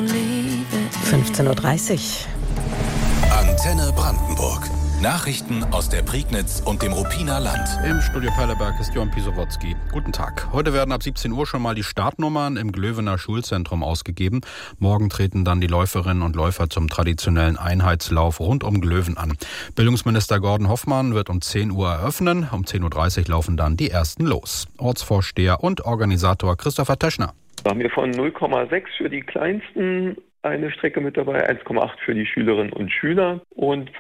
15:30 Uhr. Antenne Brandenburg. Nachrichten aus der Prignitz und dem Ruppiner Land. Im Studio Perleberg ist Johann Pisowotzki. Guten Tag. Heute werden ab 17 Uhr schon mal die Startnummern im Glöwener Schulzentrum ausgegeben. Morgen treten dann die Läuferinnen und Läufer zum traditionellen Einheitslauf rund um Glöwen an. Bildungsminister Gordon Hoffmann wird um 10 Uhr eröffnen. Um 10:30 Uhr laufen dann die ersten los. Ortsvorsteher und Organisator Christopher Teschner. Da haben wir von 0,6 für die Kleinsten eine Strecke mit dabei, 1,8 für die Schülerinnen und Schüler und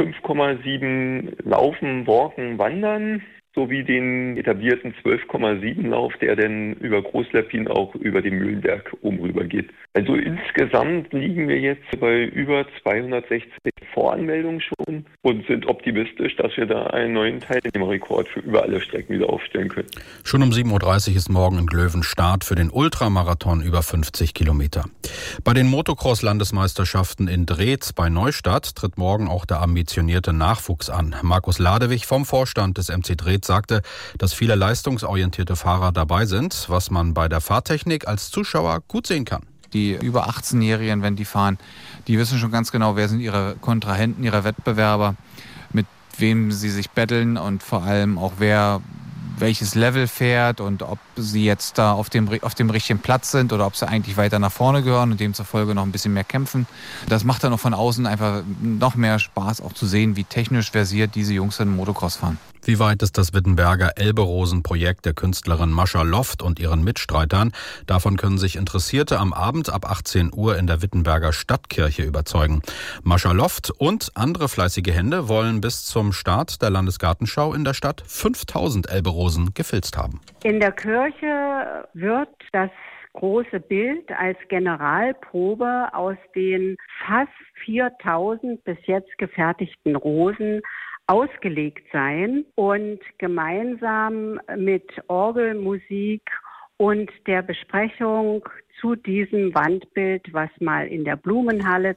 5,7 Laufen, Walken, Wandern sowie den etablierten 12,7 Lauf, der dann über Großlappin auch über den Mühlenberg oben rüber geht. Also insgesamt liegen wir jetzt bei über 260 Voranmeldungen schon und sind optimistisch, dass wir da einen neuen Teilnehmerrekord für über alle Strecken wieder aufstellen können. Schon um 7:30 Uhr ist morgen in Glöwen Start für den Ultramarathon über 50 Kilometer. Bei den Motocross-Landesmeisterschaften in Drez bei Neustadt tritt morgen auch der ambitionierte Nachwuchs an. Markus Ladewig vom Vorstand des MC Drez sagte, dass viele leistungsorientierte Fahrer dabei sind, was man bei der Fahrtechnik als Zuschauer gut sehen kann. Die über 18-Jährigen, wenn die fahren, die wissen schon ganz genau, wer sind ihre Kontrahenten, ihre Wettbewerber, mit wem sie sich betteln und vor allem auch wer welches Level fährt und ob sie jetzt da auf dem richtigen Platz sind oder ob sie eigentlich weiter nach vorne gehören und demzufolge noch ein bisschen mehr kämpfen. Das macht dann auch von außen einfach noch mehr Spaß, auch zu sehen, wie technisch versiert diese Jungs im Motocross fahren. Wie weit ist das Wittenberger Elbe-Rosen-Projekt der Künstlerin Mascha Loft und ihren Mitstreitern? Davon können sich Interessierte am Abend ab 18 Uhr in der Wittenberger Stadtkirche überzeugen. Mascha Loft und andere fleißige Hände wollen bis zum Start der Landesgartenschau in der Stadt 5000 Elbe-Rosen gefilzt haben. In der Kirche wird das große Bild als Generalprobe aus den fast 4000 bis jetzt gefertigten Rosen ausgelegt sein und gemeinsam mit Orgelmusik und der Besprechung zu diesem Wandbild, was mal in der Blumenhalle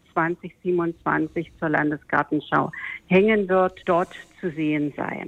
2027 zur Landesgartenschau hängen wird, dort zu sehen sein.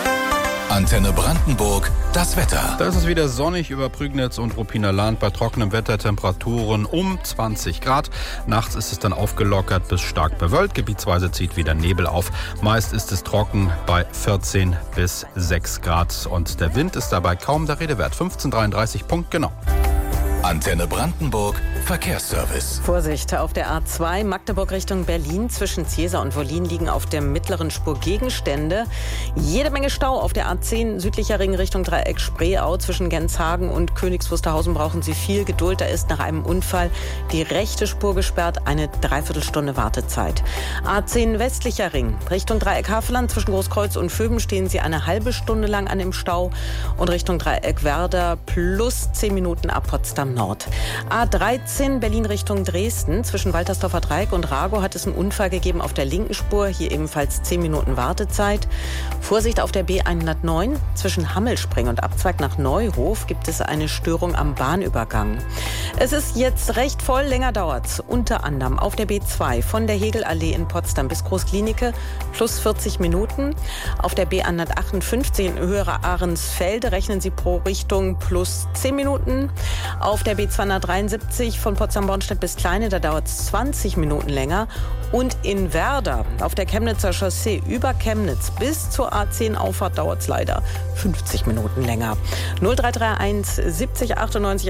Antenne Brandenburg, das Wetter. Da ist es wieder sonnig über Prignitz und Ruppiner Land bei trockenem Wetter, Temperaturen um 20 Grad. Nachts ist es dann aufgelockert bis stark bewölkt. Gebietsweise zieht wieder Nebel auf. Meist ist es trocken bei 14 bis 6 Grad. Und der Wind ist dabei kaum der Rede wert. 15:33 punktgenau. Antenne Brandenburg, Verkehrsservice. Vorsicht, auf der A2 Magdeburg Richtung Berlin zwischen Ziesa und Wollin liegen auf der mittleren Spur Gegenstände. Jede Menge Stau auf der A10 südlicher Ring Richtung Dreieck Spreeau. Zwischen Genshagen und Königs Wusterhausen brauchen Sie viel Geduld. Da ist nach einem Unfall die rechte Spur gesperrt, eine Dreiviertelstunde Wartezeit. A10 westlicher Ring Richtung Dreieck Havelland zwischen Großkreuz und Vöben stehen Sie eine halbe Stunde lang an dem Stau. Und Richtung Dreieck Werder plus 10 Minuten ab Potsdam Nord. A13 Berlin Richtung Dresden. Zwischen Waltersdorfer Dreieck und Rago hat es einen Unfall gegeben auf der linken Spur. Hier ebenfalls 10 Minuten Wartezeit. Vorsicht auf der B109. Zwischen Hammelspring und Abzweig nach Neuhof gibt es eine Störung am Bahnübergang. Es ist jetzt recht voll. Länger dauert's. Unter anderem auf der B2 von der Hegelallee in Potsdam bis Großklinike plus 40 Minuten. Auf der B158 in Höhere Ahrensfelde rechnen Sie pro Richtung plus 10 Minuten. Auf der B273 von Potsdam-Bornstedt bis Kleine, da dauert es 20 Minuten länger. Und in Werder auf der Chemnitzer Chaussee über Chemnitz bis zur A10-Auffahrt dauert es leider 50 Minuten länger. 0331 70 98